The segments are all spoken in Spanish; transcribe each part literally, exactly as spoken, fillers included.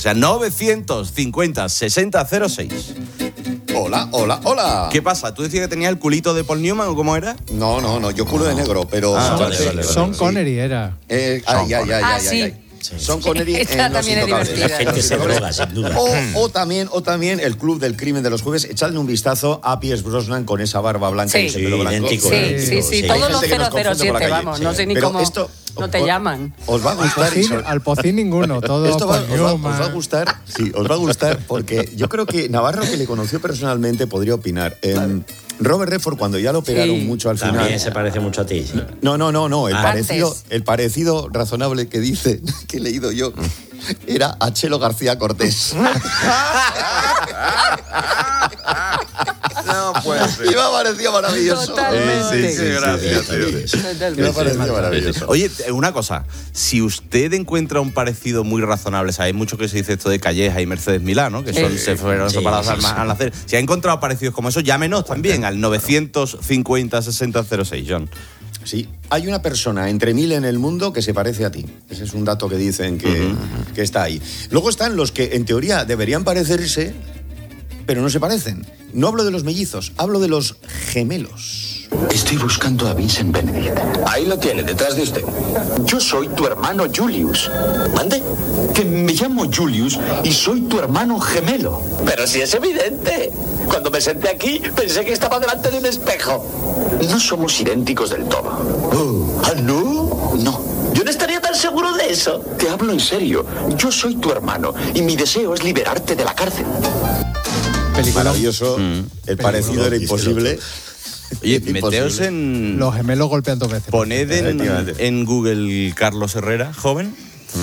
sea, novecientos cincuenta sesenta cero seis. Hola, hola, hola. ¿Qué pasa? ¿Tú decías que tenías el culito de Paul Newman o cómo era? No, no, no, yo culo de negro, pero... Ah, Son, vale, vale, vale, Sean sí. Connery era. Eh, ay, ay, ay, Ah, ay, sí. ay, ay. Son Connery Esta en Los también es Intocables. divertida. La gente se droga, sin duda. O, o, también, o también el Club del Crimen de los Jueves. Echadle un vistazo a Pierce Brosnan con esa barba blanca Sí. y ese pelo Sí, blanco. idéntico, Sí, idéntico, sí, sí, sí. todos Hay los gente que nos cero cero confunde por la siete, calle. vamos, Sí. no sé ni Pero cómo esto, no te os- llaman. Os va a gustar. y Pocín- sobre- al Pocín ninguno, todo Esto va, Paul os, va, os Newman. va a gustar, sí, os va a gustar porque yo creo que Navarro, que le conoció personalmente, podría opinar. Eh, Robert Redford, cuando ya lo operaron Sí. mucho al final... También se parece mucho a ti, sí. No, no, no, no. El, Ah. parecido, Antes. el parecido razonable que dice, que he leído yo, era a Chelo García Cortés. No puede ser. Y me ha parecido maravilloso. Totalmente. Sí, sí, gracias, tío. Y me ha parecido maravilloso. Oye, una cosa, si usted encuentra un parecido muy razonable, o sea, hay mucho que se dice esto de Calleja y Mercedes Milá, ¿no? Que son, Sí. se fueron Sí, separadas sí, al, sí. al nacer. Si ha encontrado parecidos como eso, llámenos también al novecientos cincuenta sesenta cero seis, John. Sí, hay una persona entre mil en el mundo que se parece a ti. Ese es un dato que dicen que, que está ahí. Luego están los que en teoría deberían parecerse, pero no se parecen. No hablo de los mellizos, hablo de los gemelos. Estoy buscando a Vincent Benedict. Ahí lo tiene, detrás de usted. Yo soy tu hermano Julius. ¿Mande? Que me llamo Julius y soy tu hermano gemelo. Pero si es evidente. Cuando me senté aquí, pensé que estaba delante de un espejo. No somos idénticos del todo. Oh, ¿ah, no? No, Yo no estaría tan seguro de eso. te hablo en serio. Yo soy tu hermano y mi deseo es liberarte de la cárcel. Película. Maravilloso. El parecido era imposible. Oye, Imposible. meteos en... Los gemelos golpean dos veces. Poned en, Efectivamente. en Google Carlos Herrera, joven,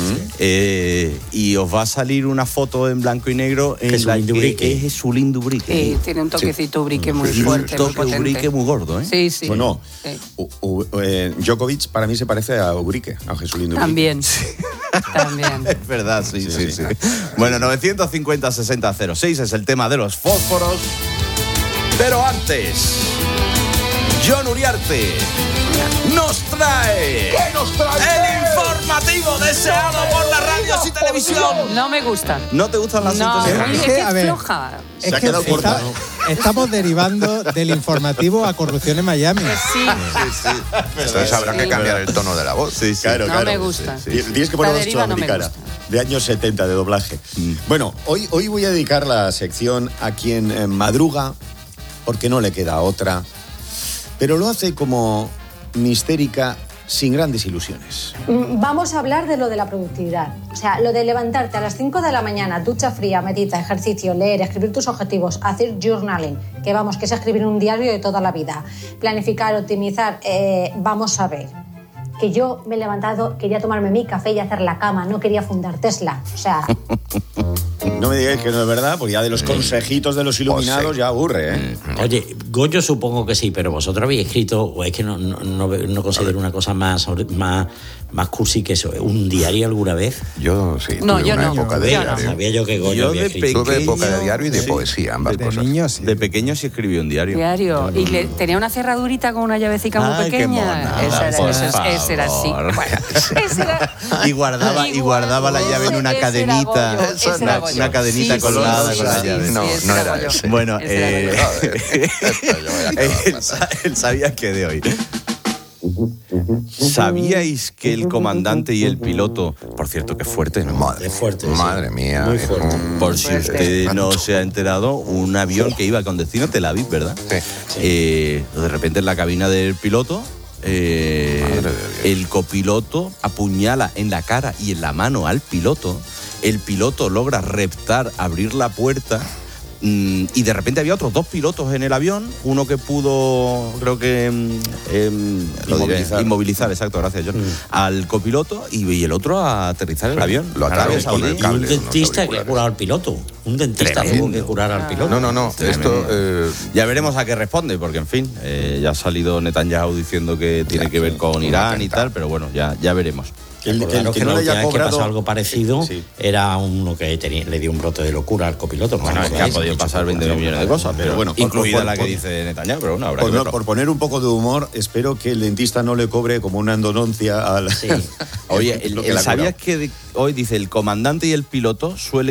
eh, y os va a salir una foto en blanco y negro en Jesulín la que Dubrique. es Jesulín Dubrique. Sí, tiene un toquecito Ubrique muy Un fuerte, muy toque potente. Ubrique muy gordo, ¿eh? Sí, sí. Bueno, Sí. U- U- eh, Djokovic para mí se parece a Ubrique, a Jesulín Ubrique. También. También. Es verdad, sí, sí, Sí, sí. sí. Bueno, novecientos cincuenta sesenta cero seis es el tema de los fósforos. Pero antes, John Uriarte nos trae, ¿Qué nos trae? el informativo deseado por las radios y televisión. No me gusta. ¿No te gustan las No, sintonías? es Es que que, a es ver, floja. Es Se ha que quedado está- corta. estamos derivando del informativo a corrupción en Miami. Que sí, Entonces habrá que cambiar el tono de la voz. Sí, sí. Claro, no claro. me gusta. Sí, sí. Tienes que poner La voz deriva no me sudamericana, gusta. de años setenta, de doblaje. Bueno, hoy, hoy voy a dedicar la sección a quien eh, madruga, porque no le queda otra, pero lo hace como mistérica, sin grandes ilusiones. Mm, Vamos a hablar de lo de la productividad. O sea, lo de levantarte a las cinco de la mañana, ducha fría, medita, ejercicio, leer, escribir tus objetivos, hacer journaling, que vamos, que es escribir un diario de toda la vida, planificar, optimizar, eh, vamos a ver. Que yo me he levantado, quería tomarme mi café y hacer la cama, no quería fundar Tesla. O sea, No me digáis que no es verdad, porque ya de los consejitos de los iluminados Pues sí. ya aburre, ¿eh? Oye, Goyo supongo que sí, pero vosotros habéis escrito, o es que no, no, no, no considero una cosa más, más, más cursi que eso, un diario alguna vez. Yo sí, No, tuve yo una no. época de Yo no. diario. Sabía yo que Goyo Yo había de escrito. Tuve época de pequeño, diario y de sí. poesía, ambas De cosas. niños, sí. De pequeño sí escribí un diario. Diario. Y le, tenía una cerradurita con una llavecica muy Ay, qué pequeña. mona, Esa era, por esa, esa era así. favor. Bueno, esa era- Y guardaba, y guardaba la llave en una Ese era cadenita. Goyo, ese era Una, Goyo. una cadenita Sí, colgada sí, con la sí, llave. sí, No, ese no era era Goyo. ese. Bueno, Ese era eh, Goyo. Esto yo voy a acabar el, fatal. sa- el sabías que de hoy. ¿Sabíais que el comandante y el piloto, por cierto, que fuerte, ¿no? Madre, Es fuerte, sí. madre mía. Muy es fuerte. un- Por si usted no se ha enterado, un avión que iba con destino a Tel Aviv, ¿verdad? Sí. Eh, de repente en la cabina del piloto, eh, Madre de Dios. el copiloto apuñala en la cara y en la mano al piloto. El piloto logra reptar, abrir la puerta. mm, Y de repente había otros dos pilotos en el avión, uno que pudo, creo que mm, em, lo diré, Inmovilizar. inmovilizar, exacto, gracias John, al copiloto y, y el otro a aterrizar el avión. Lo Arabia ataron con Saudí. el Y cable. un de unos dentista que ha auriculares. curado al piloto. Un dentista Tremendo. tuvo que curar al piloto. No, no, no. Esto. eh, Ya veremos a qué responde, porque en fin, eh, ya ha salido Netanyahu diciendo que tiene que ver con Irán y tal, pero bueno, ya, ya veremos. Que el, que el Acordaros que que no la le última haya vez que cobrado... pasó algo parecido Sí. era uno que tenía- le dio un brote de locura al copiloto. ¿no? Bueno, es que ha podido pasar veinte millones de cosas, pero bueno, por- incluida por- la que por- dice Netanyahu, pero bueno, habrá Por, que no- verlo. por poner un poco de humor, espero que el dentista no le cobre como una endodoncia al... Sí. Oye, el, lo que el- le ha ¿sabías cobrado. que de- hoy dice el comandante y el piloto suelen